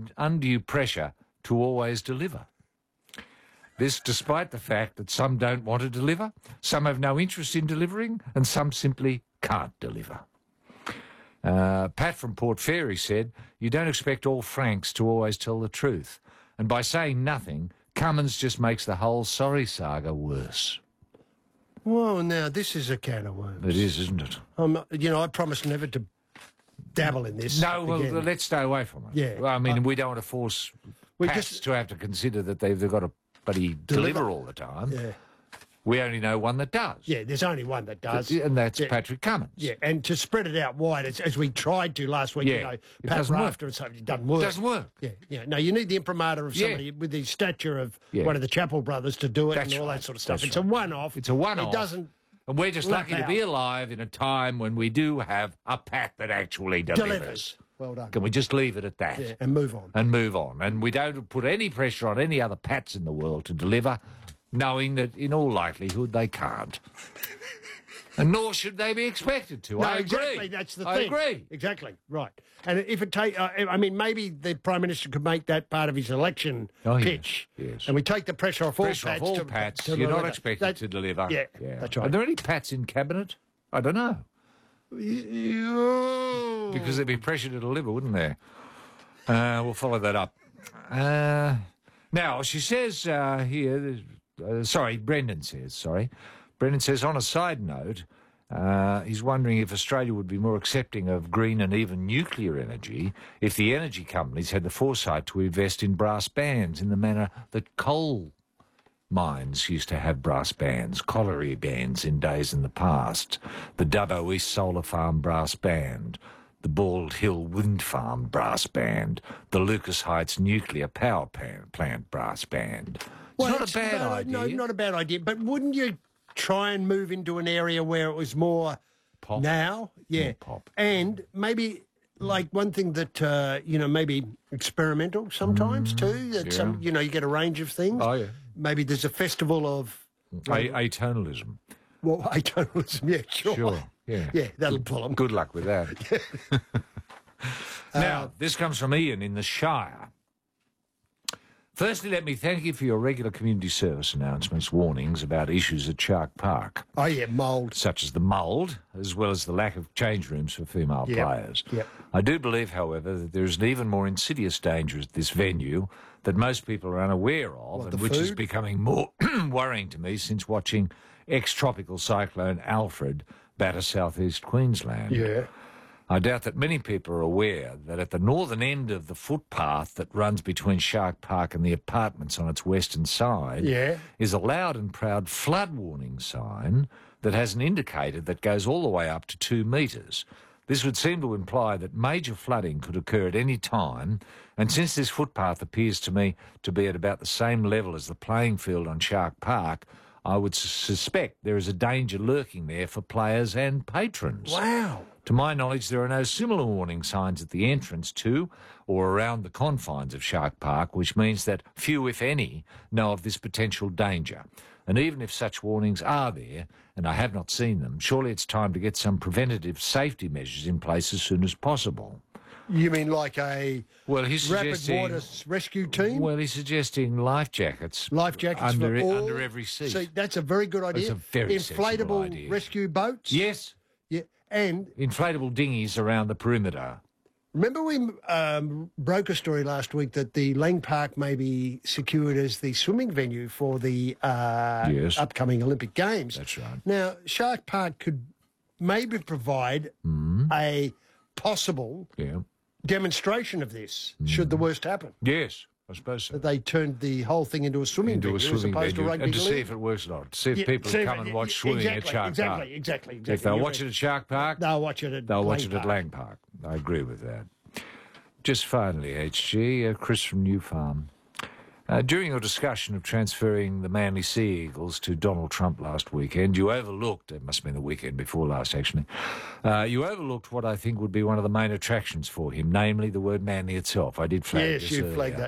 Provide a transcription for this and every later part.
undue pressure to always deliver. This despite the fact that some don't want to deliver, some have no interest in delivering, and some simply can't deliver. Pat from Port Fairy said, "You don't expect all Franks to always tell the truth. And by saying nothing, Cummins just makes the whole sorry saga worse." Well, now, this is a can of worms. It is, isn't it? I promise never to dabble in this. No, well, again. let's stay away from it. Yeah. Well, I mean, we don't want to force Pats to have to consider that they've got to bloody deliver all the time. Yeah. We only know one that does. Yeah, there's only one that does. And that's Patrick Cummins. Yeah, and to spread it out wide, as we tried to last week, Pat Rafter and something, it doesn't work. It doesn't work. Yeah. No, you need the imprimatur of somebody with the stature of one of the Chappell brothers to do it and all that sort of stuff. It's a one-off. It's a one-off. It doesn't... And we're just lucky to be alive in a time when we do have a Pat that actually delivers. Well done. Can we just leave it at that? Yeah, and move on. And we don't put any pressure on any other Pats in the world to deliver, knowing that in all likelihood they can't. And nor should they be expected to. No, I agree. Exactly, that's the thing. I agree. Exactly, right. And if it maybe the Prime Minister could make that part of his election pitch. Yes. And we take the pressure off all Pats. You're not expected to deliver. Yeah, that's right. Are there any Pats in Cabinet? I don't know. Because there'd be pressure to deliver, wouldn't there? We'll follow that up. Now, she says here... Brendan says, on a side note, he's wondering if Australia would be more accepting of green and even nuclear energy if the energy companies had the foresight to invest in brass bands in the manner that coal mines used to have brass bands, colliery bands in days in the past, the Dubbo East Solar Farm brass band, the Bald Hill Wind Farm brass band, the Lucas Heights Nuclear Power Plant brass band. It's not a bad idea. No, not a bad idea. But wouldn't you try and move into an area where it was more pop? Now, yeah, more pop. And maybe like one thing that maybe experimental sometimes too. That you get a range of things. Oh yeah. Maybe there's a festival of atonalism. Well, atonalism, yeah, sure. Yeah, that'll pull them. Good luck with that. Now, this comes from Ian in the Shire. Firstly, let me thank you for your regular community service announcements, warnings about issues at Shark Park. Oh, yeah, mould. Such as the mould, as well as the lack of change rooms for female players. Yep. I do believe, however, that there is an even more insidious danger at this venue that most people are unaware of, and which is becoming more worrying to me since watching ex-tropical cyclone Alfred batter southeast Queensland. Yeah. I doubt that many people are aware that at the northern end of the footpath that runs between Shark Park and the apartments on its western side is a loud and proud flood warning sign that has an indicator that goes all the way up to 2 metres. This would seem to imply that major flooding could occur at any time, and since this footpath appears to me to be at about the same level as the playing field on Shark Park, I would suspect there is a danger lurking there for players and patrons. Wow. To my knowledge, there are no similar warning signs at the entrance to or around the confines of Shark Park, which means that few, if any, know of this potential danger. And even if such warnings are there, and I have not seen them, surely it's time to get some preventative safety measures in place as soon as possible. You mean like a rapid water rescue team? Well, he's suggesting life jackets. Life jackets under for every seat. See, that's a very good idea. That's a very inflatable idea. Rescue boats? Yes. Yeah, and inflatable dinghies around the perimeter. Remember we broke a story last week that the Lang Park may be secured as the swimming venue for the upcoming Olympic Games. That's right. Now, Shark Park could maybe provide a possible demonstration of this, should the worst happen. Yes, I suppose so. That they turned the whole thing into a swimming venue as opposed to rugby and to league. See if it works or not. To see if people come and watch swimming at Shark Park. Exactly. If they'll watch it at Shark Park, they'll watch it at Lang Park. I agree with that. Just finally, HG, Chris from New Farm. During your discussion of transferring the Manly Sea Eagles to Donald Trump last weekend, you overlooked, it must have been the weekend before last actually, you overlooked what I think would be one of the main attractions for him, namely the word Manly itself. I did flag this earlier. Yes, you flagged that, yep.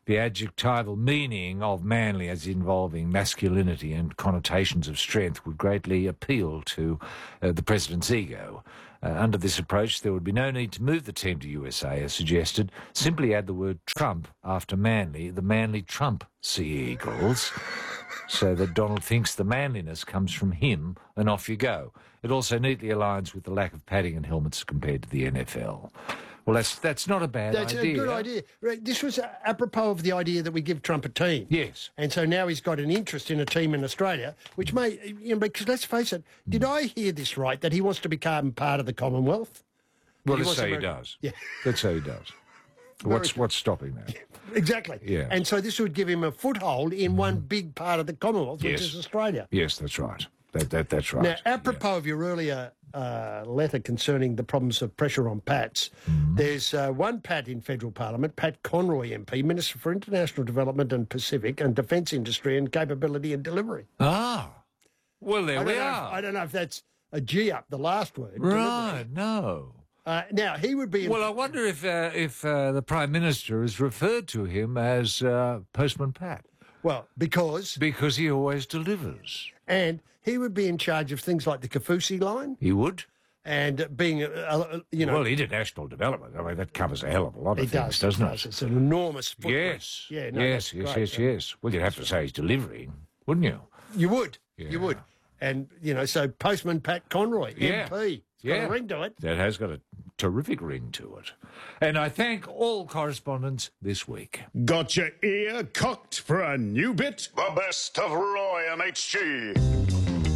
the adjectival meaning of manly as involving masculinity and connotations of strength would greatly appeal to the president's ego. Under this approach, there would be no need to move the team to USA, as suggested. Simply add the word Trump after manly, the manly Trump Sea Eagles, so that Donald thinks the manliness comes from him, and off you go. It also neatly aligns with the lack of padding and helmets compared to the NFL. Well, that's not a bad idea. That's a good idea. Right, this was apropos of the idea that we give Trump a team. Yes. And so now he's got an interest in a team in Australia, which may, because let's face it, did I hear this right, that he wants to become part of the Commonwealth? Well, let's say he does. Yeah. Let's say he does. What's stopping that? Exactly. Yeah. And so this would give him a foothold in one big part of the Commonwealth, which is Australia. Yes, that's right. That's right. Now, apropos of your earlier letter concerning the problems of pressure on Pats, there's one Pat in federal parliament, Pat Conroy MP, Minister for International Development and Pacific and Defence Industry and Capability and Delivery. Ah, well, there we are. I don't know if that's a G up, the last word. Right, no. Now, he would be... Well, I wonder if the Prime Minister has referred to him as Postman Pat. Well, because he always delivers. And he would be in charge of things like the Kaufusi line. He would. And being, Well, international development. I mean, that covers a hell of a lot of things, doesn't it? It's an enormous footprint. Yes. Yeah, no, yes. Well, you'd have to say he's delivering, wouldn't you? You would. Yeah. You would. And, so Postman Pat Conroy, MP. It's got a ring to it. That has got a terrific ring to it. And I thank all correspondents this week. Got your ear cocked for a new bit? The best of Roy MHG.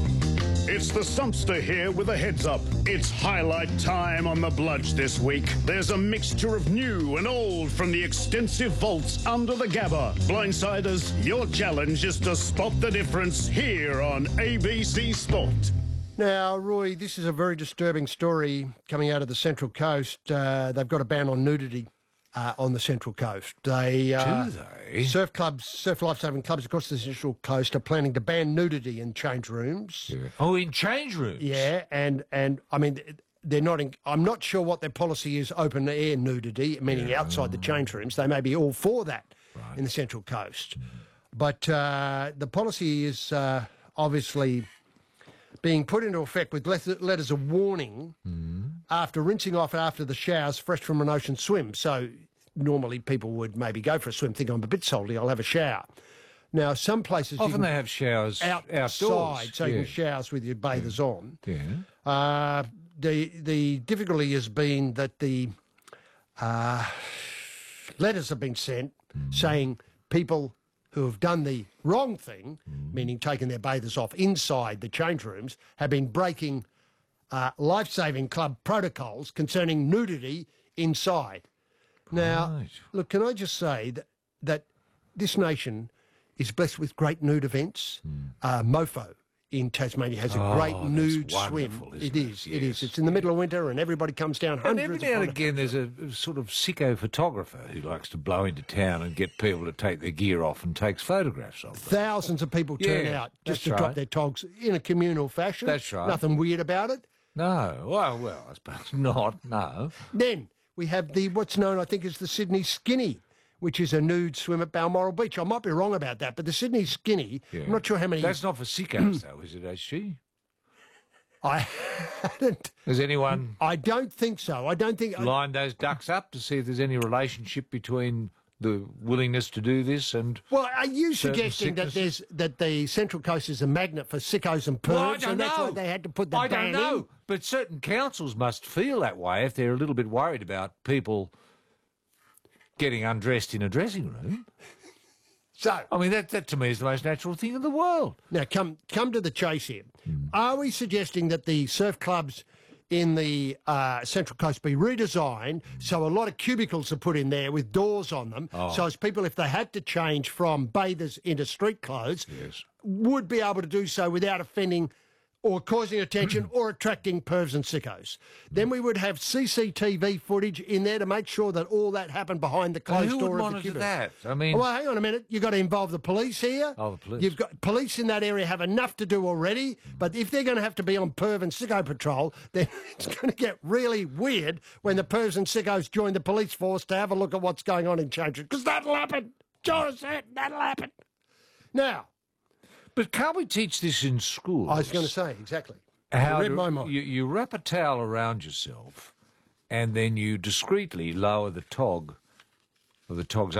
It's the Sumpster here with a heads up. It's highlight time on the Bludge this week. There's a mixture of new and old from the extensive vaults under the Gabba. Blindsiders, your challenge is to spot the difference here on ABC Sport. Now, Roy, this is a very disturbing story coming out of the Central Coast. They've got a ban on nudity on the Central Coast. Do they? Surf lifesaving clubs across the Central Coast are planning to ban nudity in change rooms. Yeah. Oh, in change rooms? Yeah, and I mean, they're not. I'm not sure what their policy is. Open air nudity, meaning outside the change rooms. They may be all for that in the Central Coast, but the policy is obviously being put into effect with letters of warning after rinsing off after the showers fresh from an ocean swim. So normally people would maybe go for a swim, think I'm a bit salty, I'll have a shower. Now, some places... Often they have showers outside, so you can shower with your bathers on. Yeah. The difficulty has been that the letters have been sent saying people who have done the wrong thing, meaning taking their bathers off inside the change rooms, have been breaking lifesaving club protocols concerning nudity inside. Now, look, can I just say that this nation is blessed with great nude events. Mofo in Tasmania has a great nude swim. It is. It's in the middle of winter and everybody comes down hundreds and every now and again there's a sort of sicko photographer who likes to blow into town and get people to take their gear off and takes photographs of them. Thousands of people turn out just to drop their togs in a communal fashion. That's right. Nothing weird about it. No. Well, I suppose not, no. Then we have what's known, I think, as the Sydney Skinny, which is a nude swim at Balmoral Beach. I might be wrong about that, but the Sydney Skinny, I'm not sure how many... That's not for sickos, though, is it, HG? I hadn't... Has anyone... I don't think so. I don't think... Lined those ducks up to see if there's any relationship between the willingness to do this and... Well, are you suggesting that the Central Coast is a magnet for sickos and pervs? Well, I don't know. That's why they had to put the ban in? I don't know, but certain councils must feel that way if they're a little bit worried about people getting undressed in a dressing room. So, I mean, that to me is the most natural thing in the world. Now, come to the chase here. Are we suggesting that the surf clubs in the Central Coast be redesigned so a lot of cubicles are put in there with doors on them, so as people, if they had to change from bathers into street clothes, would be able to do so without offending or causing attention or attracting pervs and sickos? Then we would have CCTV footage in there to make sure that all that happened behind the closed door of the cubicle. Who would monitor that? I mean... Well, hang on a minute. You've got to involve the police here. Oh, the police. You've got police in that area have enough to do already, but if they're going to have to be on perv and sicko patrol, then it's going to get really weird when the pervs and sickos join the police force to have a look at what's going on in change rooms, because that'll happen. Sure, certain that'll happen. Now, But can't we teach this in schools? I was going to say, exactly. How You read to- my mind. You wrap a towel around yourself and then you discreetly lower the tog, or the tog's